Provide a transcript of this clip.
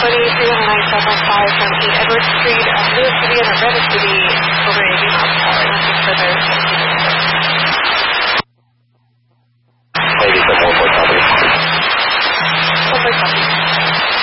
23 on the 9715 from 8 Edward Street, Lewis City and Rapids City.